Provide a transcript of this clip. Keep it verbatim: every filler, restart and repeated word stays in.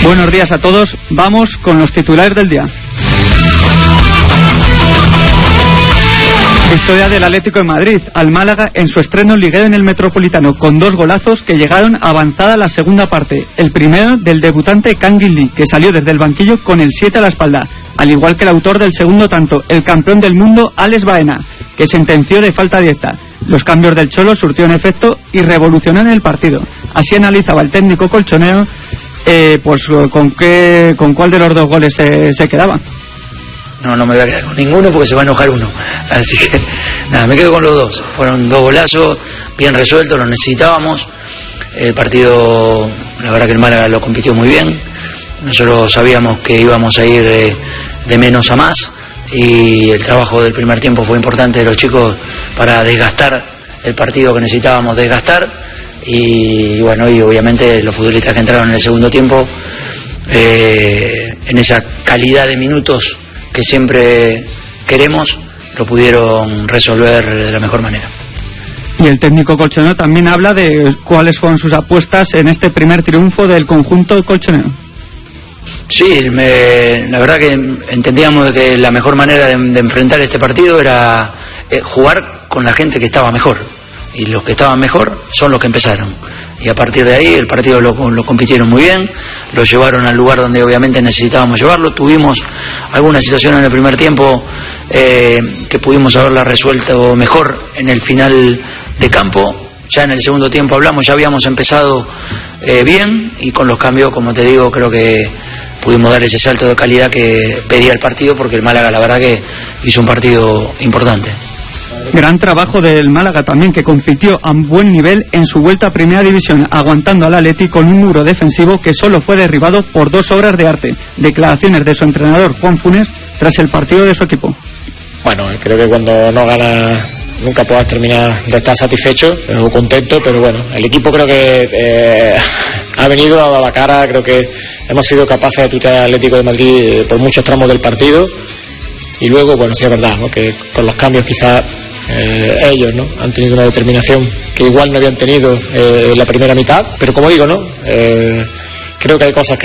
Buenos días a todos, vamos con los titulares del día. Historia del Atlético de Madrid, al Málaga en su estreno liguero en el Metropolitano, con dos golazos que llegaron avanzada la segunda parte. El primero del debutante Kangin Lee, que salió desde el banquillo con el siete a la espalda, al igual que el autor del segundo tanto, el campeón del mundo Alex Baena, que sentenció de falta directa. Los cambios del Cholo surtieron efecto y revolucionaron el partido. Así analizaba el técnico colchonero eh, pues con qué, con cuál de los dos goles se, se quedaba. No, no me voy a quedar con ninguno porque se va a enojar uno. Así que, nada, me quedo con los dos. Fueron dos golazos, bien resueltos, los necesitábamos. El partido, la verdad que el Málaga lo compitió muy bien. Nosotros sabíamos que íbamos a ir de, de menos a más. Y el trabajo del primer tiempo fue importante de los chicos para desgastar el partido que necesitábamos desgastar. Y bueno, y obviamente los futbolistas que entraron en el segundo tiempo, eh, en esa calidad de minutos que siempre queremos, lo pudieron resolver de la mejor manera. Y el técnico colchonero también habla de cuáles fueron sus apuestas en este primer triunfo del conjunto colchonero. Sí, me, la verdad que entendíamos que la mejor manera de, de enfrentar este partido era eh, jugar con la gente que estaba mejor, y los que estaban mejor son los que empezaron. Y a partir de ahí el partido lo, lo compitieron muy bien, lo llevaron al lugar donde obviamente necesitábamos llevarlo. Tuvimos alguna situación en el primer tiempo eh, que pudimos haberla resuelto mejor en el final de campo. Ya en el segundo tiempo hablamos, ya habíamos empezado eh, bien, y con los cambios, como te digo, creo que pudimos dar ese salto de calidad que pedía el partido, porque el Málaga la verdad que hizo un partido importante. Gran trabajo del Málaga también, que compitió a buen nivel en su vuelta a Primera División, aguantando al Atleti con un muro defensivo que solo fue derribado por dos obras de arte. Declaraciones de su entrenador Juan Funes tras el partido de su equipo. Bueno, creo que cuando no ganas nunca puedas terminar de estar satisfecho o contento, pero bueno, el equipo creo que eh, ha venido, ha dado la cara. Creo que hemos sido capaces de tutear al Atlético de Madrid eh, por muchos tramos del partido, y luego, bueno, sí es verdad, ¿no?, que con los cambios quizás Eh, ellos no han tenido una determinación que igual no habían tenido eh, en la primera mitad, pero como digo, no eh, creo que hay cosas que